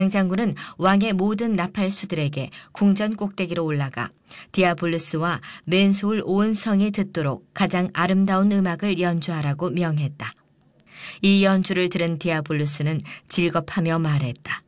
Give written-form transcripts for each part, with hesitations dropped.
장군은 왕의 모든 나팔수들에게 궁전 꼭대기로 올라가 디아블루스와 맨소울 온 성이 듣도록 가장 아름다운 음악을 연주하라고 명했다. 이 연주를 들은 디아블루스는 질겁하며 말했다.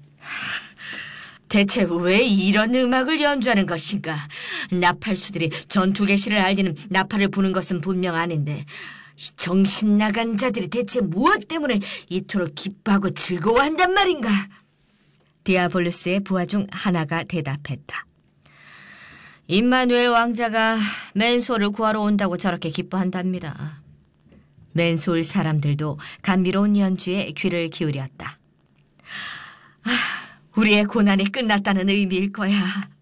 대체 왜 이런 음악을 연주하는 것인가? 나팔수들이 전투 개시를 알리는 나팔을 부는 것은 분명 아닌데 이 정신 나간 자들이 대체 무엇 때문에 이토록 기뻐하고 즐거워한단 말인가? 디아블루스의 부하 중 하나가 대답했다. 임마누엘 왕자가 맨소를 구하러 온다고 저렇게 기뻐한답니다. 맨소울 사람들도 감미로운 연주에 귀를 기울였다. 우리의 고난이 끝났다는 의미일 거야.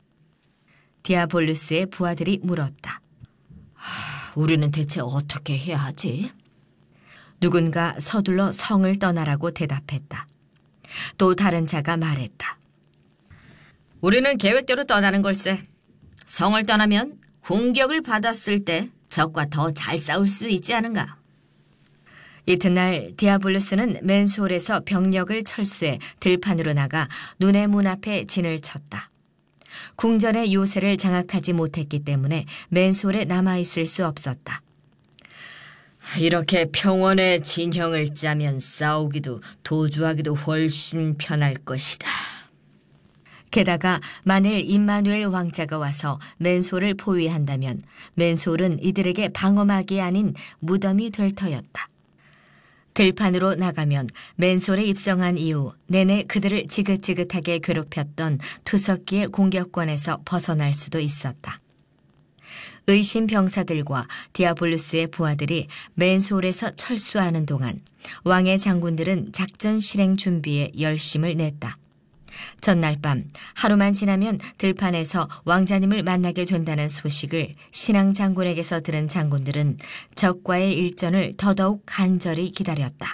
디아블루스의 부하들이 물었다. 우리는 대체 어떻게 해야 하지? 누군가 서둘러 성을 떠나라고 대답했다. 또 다른 자가 말했다. 우리는 계획대로 떠나는 걸세. 성을 떠나면 공격을 받았을 때 적과 더 잘 싸울 수 있지 않은가? 이튿날 디아블루스는 맨소울에서 병력을 철수해 들판으로 나가 눈의 문 앞에 진을 쳤다. 궁전의 요새를 장악하지 못했기 때문에 맨소울에 남아있을 수 없었다. 이렇게 평원의 진형을 짜면 싸우기도 도주하기도 훨씬 편할 것이다. 게다가 만일 임마누엘 왕자가 와서 맨소울을 포위한다면 맨소울은 이들에게 방어막이 아닌 무덤이 될 터였다. 들판으로 나가면 맨소울에 입성한 이후 내내 그들을 지긋지긋하게 괴롭혔던 투석기의 공격권에서 벗어날 수도 있었다. 의심 병사들과 디아블루스의 부하들이 맨소울에서 철수하는 동안 왕의 장군들은 작전 실행 준비에 열심을 냈다. 전날 밤 하루만 지나면 들판에서 왕자님을 만나게 된다는 소식을 신앙 장군에게서 들은 장군들은 적과의 일전을 더더욱 간절히 기다렸다.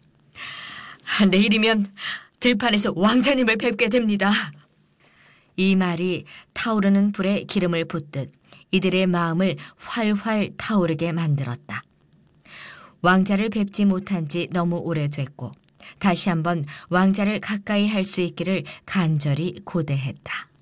내일이면 들판에서 왕자님을 뵙게 됩니다. 이 말이 타오르는 불에 기름을 붓듯 이들의 마음을 활활 타오르게 만들었다. 왕자를 뵙지 못한 지 너무 오래됐고 다시 한번 왕자를 가까이 할 수 있기를 간절히 고대했다.